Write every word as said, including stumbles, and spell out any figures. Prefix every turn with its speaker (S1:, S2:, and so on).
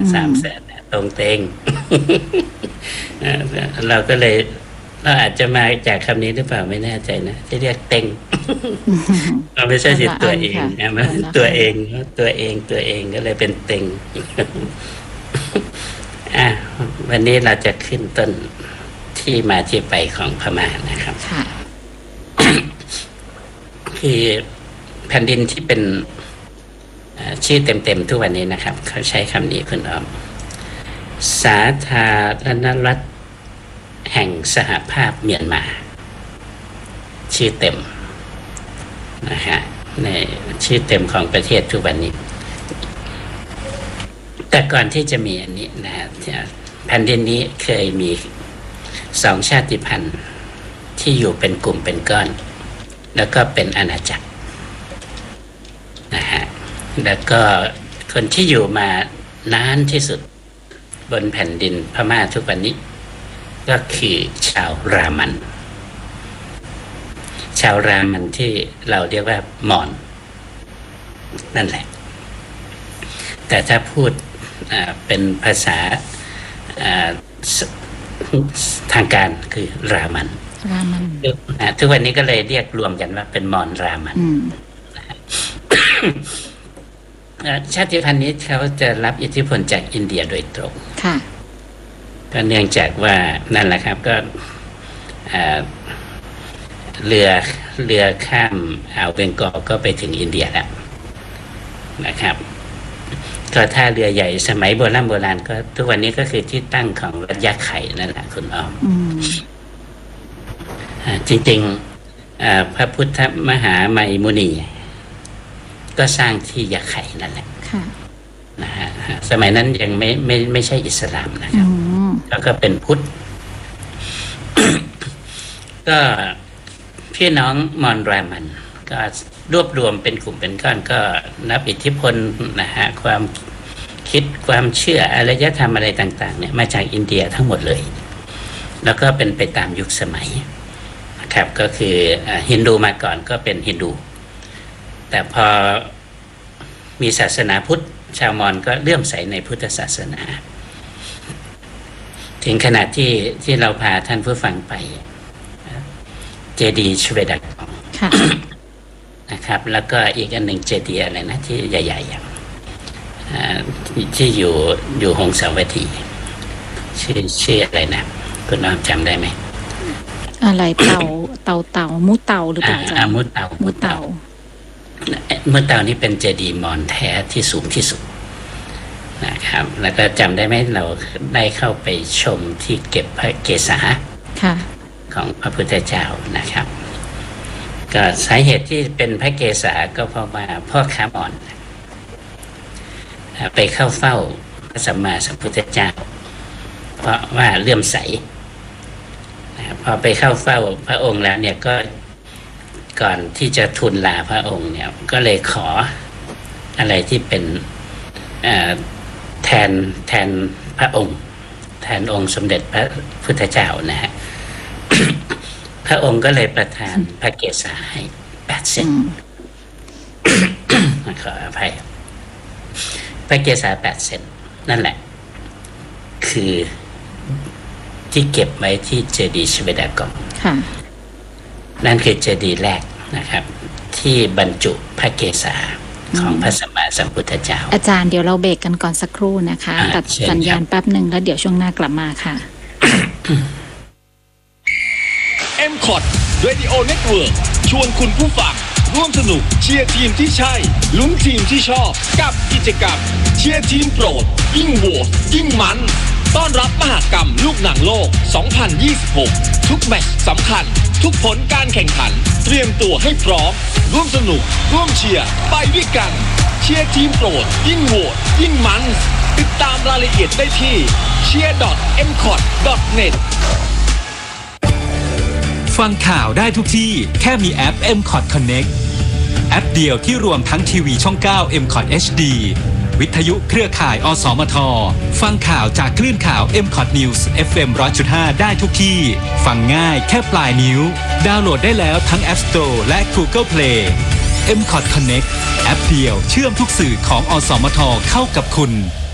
S1: สามแสนตรงเต็ง เราก็เลยเราอาจจะมาจากคำนี้หรือเปล่าไม่แน่ใจนะที่เรียกเต็ง เราไม่ใช่สิตัวเองนะมันตัวเองตัวเองตัวเองก็เลยเป็นเต็ง อ่ะวันนี้เราจะขึ้นต้นที่มาที่ไปของพม่านะครับ คือแผ่นดินที่เป็นชื่อเต็มๆทุกวันนี้นะครับเขาใช้คำนี้คุณออมสาธารณรัฐแห่งสหภาพเมียนมาชื่อเต็มนะฮะในชื่อเต็มของประเทศทุกวันนี้แต่ก่อนที่จะมีอันนี้นะฮะแผ่นดินนี้เคยมีสองชาติพันธุ์ที่อยู่เป็นกลุ่มเป็นก้อนแล้วก็เป็นอาณาจักรนะฮะแล้วก็คนที่อยู่มานานที่สุดบนแผ่นดินพม่าทุกวันนี้ก็คือชาวรามันชาวรามันที่เราเรียกว่ามอญนั่นแหละแต่ถ้าพูดเป็นภาษาทางการคือรามัน
S2: รามัน
S1: ทุกวันนี้ก็เลยเรียกรวมกันว่าเป็นมอญรามันชาติพันธุ์นี้เขาจะรับอิทธิพลจากอินเดียโดยตรงค่ะก็เนื่องจากว่านั่นแหละครับก็เรือเรือข้ามอ่าวเบงกอลก็ไปถึงอินเดียแล้วนะครับก็ท่าเรือใหญ่สมัยโบราณโบราณก็ทุกวันนี้ก็คือที่ตั้งของรัฐยะไข่นั่นแหละคุณอ้อมจริงๆพระพุทธมหาไมมุนีก็สร้างที่ยะไข่นั่นแหละนะฮะสมัยนั้นยังไม่ไม่ไม่ใช่อิสลามนะครับแล้วก็เป็นพุทธ ก็พี่น้องมอญรามันก็รวบรวมเป็นกลุ่มเป็นก้อนก็นับอิทธิพลนะฮะความคิดความเชื่ออารยธรรมอะไรต่างๆเนี่ยมาจากอินเดียทั้งหมดเลยแล้วก็เป็นไปตามยุคสมัยนะครับก็คือฮินดูมาก่อนก็เป็นฮินดูแต่พอมีศาสนาพุทธชาวมอญก็เลื่อมใสในพุทธศาสนาถึงขนาดที่ที่เราพาท่านผู้ฟังไปเจดีย์ชเวดากองนะครับแล้วก็อีกอันหนึ่งเจดีย์อะไรนะที่ใหญ่ๆอย่างที่อยู่อยู่หงสาวดีชื่อชื่ออะไรนะคุณน้องจำได้ไหม
S2: อะไรเต่าเต่าเต่ามุเต่าหรือเปล่าจ๊ะ
S1: มุเต่า
S2: มุเต่า
S1: มุเต่านี่เป็นเจดีย์มอญแท้ที่สูงที่สุดนะครับแล้วก็จำได้ไหมเราได้เข้าไปชมที่เก็บพระเกศาของพระพุทธเจ้านะครับก็สาเหตุที่เป็นพระเกศาก็เพราะว่าพ่อค้ามอญไปเข้าเฝ้าพระสัมมาสัมพุทธเจ้าเพราะว่าเลื่อมใสพอไปเข้าเฝ้าพระองค์แล้วเนี่ยก็ก่อนที่จะทูลลาพระองค์เนี่ยก็เลยขออะไรที่เป็นแทนแทนพระองค์แทนองค์สมเด็จพระพุทธเจ้านะฮะ พระองค์ก็เลยประทานพระเกศาให้แปดเส้น ขออภัยพระเกศาแปดเส้นนั่นแหละคือที่เก็บไว้ที่เจดีย์ชเวดากองนั่นคือเจดีย์แรกนะครับที่บรรจุพระเกศาของพระสัมมาสัมพุทธเจ้า
S2: อาจารย์เดี๋ยวเราเบรกกันก่อนสักครู่นะคะตัดสัญญาณแป๊บหนึ่งแล้วเดี๋ยวช่วงหน้ากลับมาค่ะ
S3: เอ็ม คอท Radio Network ชวนคุณผู้ฟังร่วมสนุกเชียร์ทีมที่ใช่ลุ้นทีมที่ชอบกับกิจกรรมเชียร์ทีมโปรดยิ่งโหวตยิ่งมันต้อนรับมหกรรมลูกหนังโลกสองพันยี่สิบหกทุกแมตช์สำคัญทุกผลการแข่งขันเตรียมตัวให้พร้อมร่วมสนุกร่วมเชียร์ไปด้วยกันเชียร์ทีมโปรดยิ่งโหวตยิ่งมันติดตามรายละเอียดได้ที่ เชียร์ ดอท เอ็ม คอท ดอท เน็ต
S4: ฟังข่าวได้ทุกที่แค่มีแอป เอ็ม คอท Connect แอปเดียวที่รวมทั้งทีวีช่องเก้า เอ็ม คอท เอช ดี วิทยุเครือข่ายอสมทฟังข่าวจากคลื่นข่าว เอ็ม คอท News เอฟ เอ็ม หนึ่งร้อยจุดห้า ได้ทุกที่ฟังง่ายแค่ปลายนิ้วดาวน์โหลดได้แล้วทั้ง App Store และ Google Play เอ็ม คอท Connect แอปเดียวเชื่อมทุกสื่อของอสมทเข้ากับคุณ